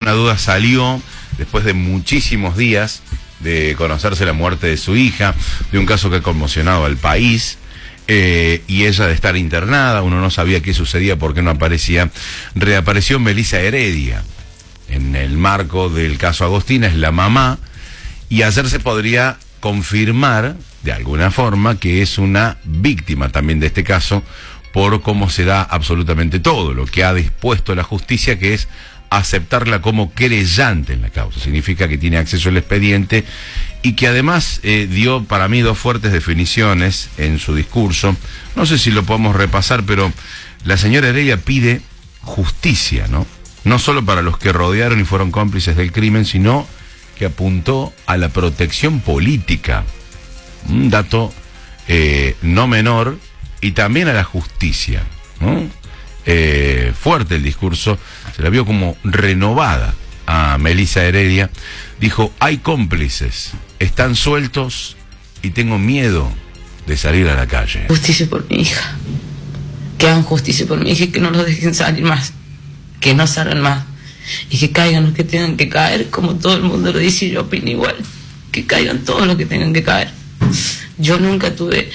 ninguna duda salió después de muchísimos días de conocerse la muerte de su hija, de un caso que ha conmocionado al país, y ella de estar internada, uno no sabía qué sucedía, por qué no aparecía. Reapareció Melissa Heredia en el marco del caso Agostina, es la mamá, y ayer se podría confirmar de alguna forma que es una víctima también de este caso, por cómo se da absolutamente todo, lo que ha dispuesto la justicia, que es aceptarla como querellante en la causa. Significa que tiene acceso al expediente y que además dio para mí dos fuertes definiciones en su discurso. No sé si lo podemos repasar, pero la señora Heredia pide justicia, ¿no? No solo para los que rodearon y fueron cómplices del crimen, sino que apuntó a la protección política. Un dato no menor, y también a la justicia, ¿no? Fuerte el discurso, se la vio como renovada a Melissa Heredia. Dijo: hay cómplices, están sueltos y tengo miedo de salir a la calle. Justicia por mi hija, que hagan justicia por mi hija y que no los dejen salir más, que no salgan más y que caigan los que tengan que caer, como todo el mundo lo dice, y yo opino igual, que caigan todos los que tengan que caer. Yo nunca tuve...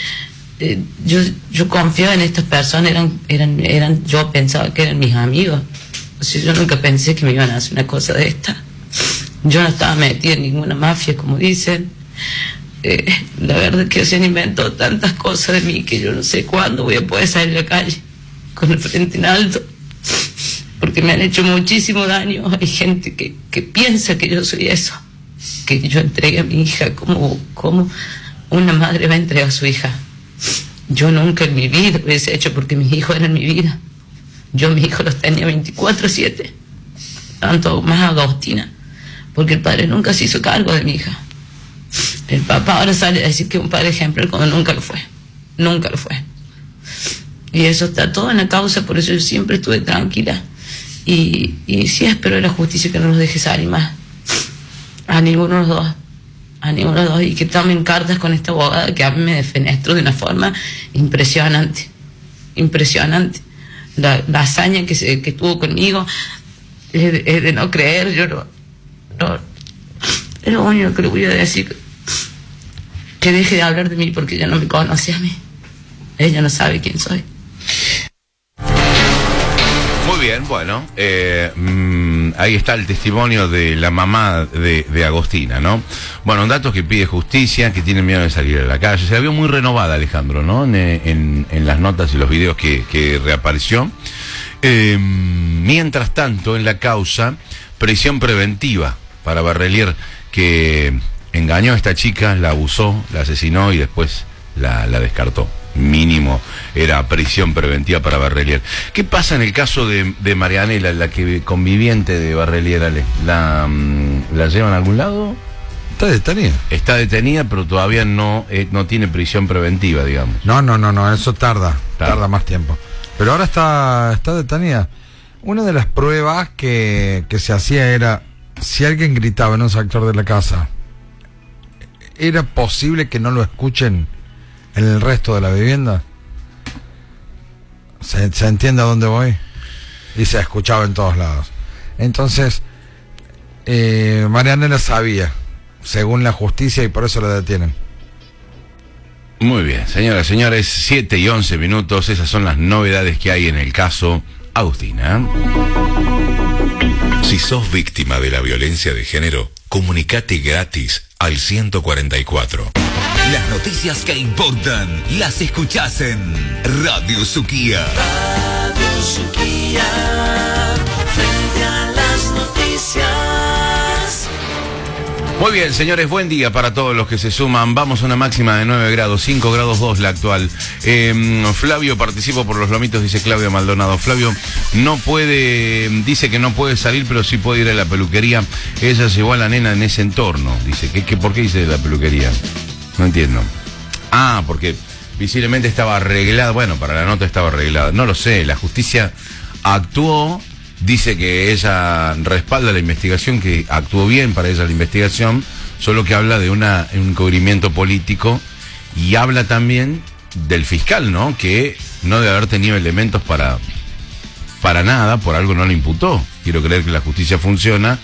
yo confiaba en estas personas, yo pensaba que eran mis amigos. O sea, yo nunca pensé que me iban a hacer una cosa de esta. Yo no estaba metida en ninguna mafia, como dicen. La verdad es que se han inventado tantas cosas de mí que yo no sé cuándo voy a poder salir a la calle con el frente en alto, porque me han hecho muchísimo daño. Hay gente que piensa que yo soy eso, que yo entregué a mi hija como una madre va a entregar a su hija. Yo nunca en mi vida lo hubiese hecho, porque mis hijos eran mi vida. Yo mis hijos los tenía 24/7, tanto más Agostina, porque el padre nunca se hizo cargo de mi hija. El papá ahora sale a decir que es un padre ejemplar cuando nunca lo fue, nunca lo fue. Y eso está todo en la causa, por eso yo siempre estuve tranquila. Y sí espero de la justicia que no nos deje salir más, a ninguno de los dos. A ninguno de los dos, y que tomen cartas con esta abogada que a mí me defenestró de una forma impresionante, impresionante. La hazaña que tuvo conmigo es de no creer. Yo no, es lo único que le voy a decir, que deje de hablar de mí, porque ella no me conoce a mí, ella no sabe quién soy. Muy bien, bueno, ahí está el testimonio de la mamá de Agostina, ¿no? Bueno, un dato que pide justicia, que tiene miedo de salir a la calle. Se la vio muy renovada, Alejandro, ¿no? En las notas y los videos que reapareció. Mientras tanto, en la causa, prisión preventiva para Barrelier, que engañó a esta chica, la abusó, la asesinó y después la descartó. Mínimo era prisión preventiva para Barrelier. ¿Qué pasa en el caso de Marianela, la que conviviente de Barrelier, Ale? ¿La llevan a algún lado? Está detenida. Está detenida, pero todavía no tiene prisión preventiva, digamos. No, eso tarda más tiempo. Pero ahora está detenida. Una de las pruebas que se hacía era, si alguien gritaba en un sector de la casa, ¿era posible que no lo escuchen en el resto de la vivienda? ¿Se entiende a dónde voy? Y se escuchaba en todos lados. Entonces, Marianela sabía, según la justicia, y por eso la detienen. Muy bien, señoras y señores, 7:11, esas son las novedades que hay en el caso Agostina. Si sos víctima de la violencia de género, comunicate gratis al 144. Las noticias que importan las escuchás en Radio Suquía. Radio Suquía, frente a las noticias. Muy bien, señores, buen día para todos los que se suman. Vamos a una máxima de 9 grados, 5 grados 2 la actual. Flavio, participo por los lomitos, dice Claudia Maldonado. Flavio no puede, dice que no puede salir, pero sí puede ir a la peluquería. Ella llevó a la nena en ese entorno. Dice, ¿por qué dice de la peluquería? No entiendo. Porque visiblemente estaba arreglada. Bueno, para la nota estaba arreglada. No lo sé, la justicia actuó. Dice que ella respalda la investigación, que actuó bien para ella la investigación, solo que habla de un encubrimiento político, y habla también del fiscal, ¿no? Que no debe haber tenido elementos para nada, por algo no le imputó. Quiero creer que la justicia funciona